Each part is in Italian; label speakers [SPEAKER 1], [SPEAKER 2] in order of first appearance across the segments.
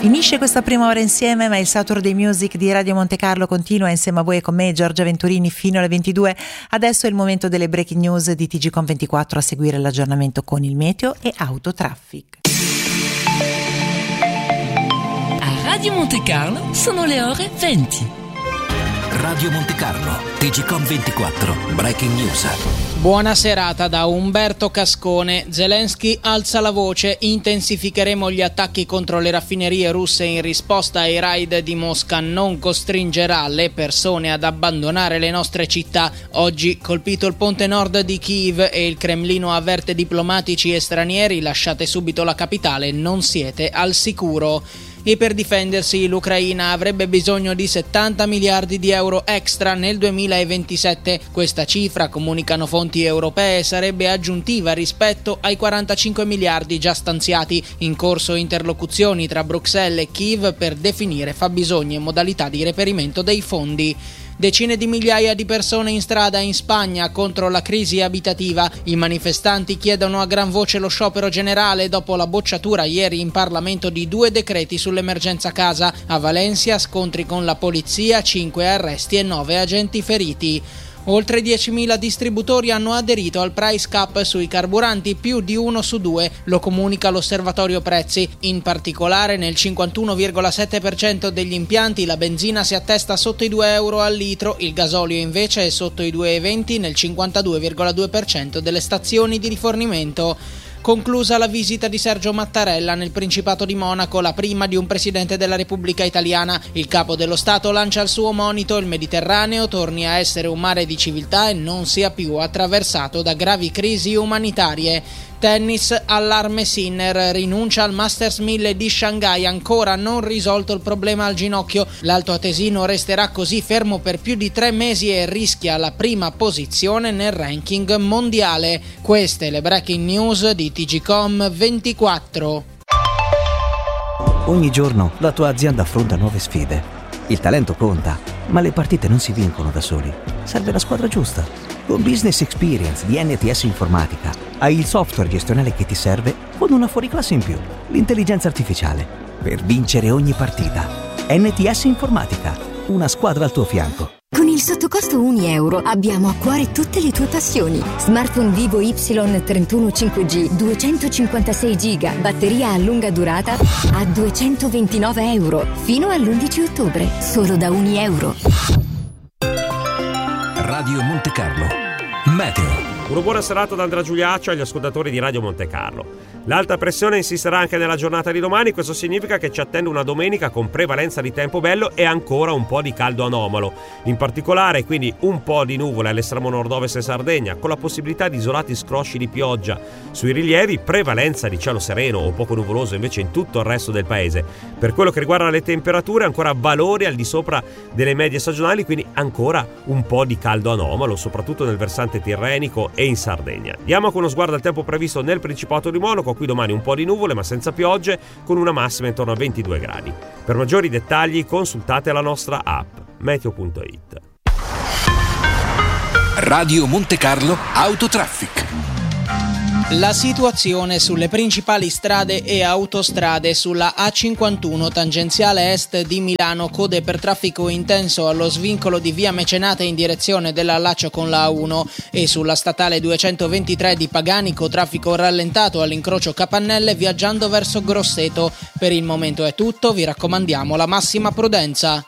[SPEAKER 1] Finisce questa prima ora insieme, ma il Saturday Music di Radio Monte Carlo continua insieme a voi e con me, Giorgia Venturini, fino alle 22. Adesso è il momento delle breaking news di TGcom24, a seguire l'aggiornamento con il meteo e autotraffic.
[SPEAKER 2] A Radio Monte Carlo sono le ore 20.
[SPEAKER 3] Radio Monte Carlo, TGcom24, breaking news.
[SPEAKER 4] Buona serata da Umberto Cascone. Zelensky alza la voce, intensificheremo gli attacchi contro le raffinerie russe in risposta ai raid di Mosca, non costringerà le persone ad abbandonare le nostre città. Oggi colpito il ponte nord di Kiev e il Cremlino avverte diplomatici e stranieri, lasciate subito la capitale, non siete al sicuro. E per difendersi l'Ucraina avrebbe bisogno di 70 miliardi di euro extra nel 2027. Questa cifra, comunicano fonti europee, sarebbe aggiuntiva rispetto ai 45 miliardi già stanziati. In corso interlocuzioni tra Bruxelles e Kiev per definire fabbisogni e modalità di reperimento dei fondi. Decine di migliaia di persone in strada in Spagna contro la crisi abitativa. I manifestanti chiedono a gran voce lo sciopero generale dopo la bocciatura ieri in Parlamento di 2 decreti sull'emergenza casa. A Valencia scontri con la polizia, 5 arresti e 9 agenti feriti. Oltre 10.000 distributori hanno aderito al price cap sui carburanti, più di 1 su 2, lo comunica l'Osservatorio Prezzi. In particolare nel 51,7% degli impianti la benzina si attesta sotto i 2 euro al litro, il gasolio invece è sotto i 2,20 nel 52,2% delle stazioni di rifornimento. Conclusa la visita di Sergio Mattarella nel Principato di Monaco, la prima di un presidente della Repubblica Italiana. Il capo dello Stato lancia il suo monito: il Mediterraneo torni a essere un mare di civiltà e non sia più attraversato da gravi crisi umanitarie. Tennis, allarme Sinner, rinuncia al Masters 1000 di Shanghai, ancora non risolto il problema al ginocchio. L'altoatesino resterà così fermo per più di 3 mesi e rischia la prima posizione nel ranking mondiale. Queste le breaking news di TGcom24.
[SPEAKER 5] Ogni giorno la tua azienda affronta nuove sfide. Il talento conta, ma le partite non si vincono da soli. Serve la squadra giusta. Con Business Experience di NTS Informatica hai il software gestionale che ti serve con una fuoriclasse in più, l'intelligenza artificiale, per vincere ogni partita. NTS Informatica, una squadra al tuo fianco.
[SPEAKER 6] Con il sottocosto €1 abbiamo a cuore tutte le tue passioni. Smartphone Vivo Y31 5G, 256 GB, batteria a lunga durata a €229, fino all'11 ottobre, solo da €1.
[SPEAKER 3] Radio Monte Carlo, meteo.
[SPEAKER 7] Una buona serata da Andrea Giuliaccio agli ascoltatori di Radio Monte Carlo. L'alta pressione insisterà anche nella giornata di domani, questo significa che ci attende una domenica con prevalenza di tempo bello e ancora un po' di caldo anomalo. In particolare quindi un po' di nuvole all'estremo nord-ovest e Sardegna, con la possibilità di isolati scrosci di pioggia. Sui rilievi prevalenza di cielo sereno o poco nuvoloso invece in tutto il resto del paese. Per quello che riguarda le temperature, ancora valori al di sopra delle medie stagionali, quindi ancora un po' di caldo anomalo, soprattutto nel versante tirrenico e in Sardegna. Diamo con uno sguardo al tempo previsto nel Principato di Monaco. Qui domani un po' di nuvole ma senza piogge, con una massima intorno a 22 gradi. Per maggiori dettagli consultate la nostra app meteo.it.
[SPEAKER 3] Radio Monte Carlo Autotraffic.
[SPEAKER 4] La situazione sulle principali strade e autostrade: sulla A51 tangenziale est di Milano, code per traffico intenso allo svincolo di via Mecenate in direzione dell'allaccio con la A1, e sulla statale 223 di Paganico traffico rallentato all'incrocio Capannelle viaggiando verso Grosseto. Per il momento è tutto, vi raccomandiamo la massima prudenza.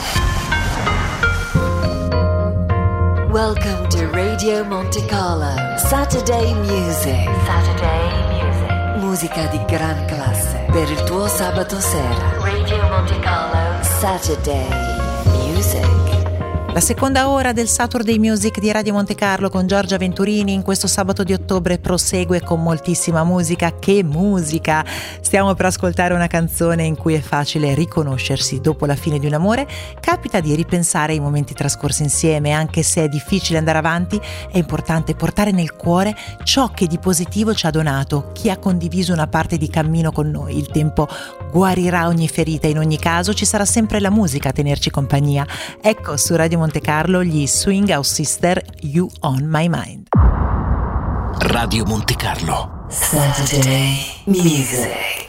[SPEAKER 8] Welcome to Radio Monte Carlo Saturday Music. Musica di gran classe per il tuo sabato sera. Radio Monte Carlo Saturday Music.
[SPEAKER 1] La seconda ora del Saturday Music di Radio Monte Carlo con Giorgia Venturini in questo sabato di ottobre prosegue con moltissima musica. Che musica! Stiamo per ascoltare una canzone in cui è facile riconoscersi. Dopo la fine di un amore capita di ripensare ai momenti trascorsi insieme. Anche se è difficile andare avanti, è importante portare nel cuore ciò che di positivo ci ha donato chi ha condiviso una parte di cammino con noi. Il tempo guarirà ogni ferita, in ogni caso ci sarà sempre la musica a tenerci compagnia. Ecco, su Radio Monte Carlo gli Swing House Sister, You On My Mind.
[SPEAKER 3] Radio Monte Carlo
[SPEAKER 8] Saturday Music.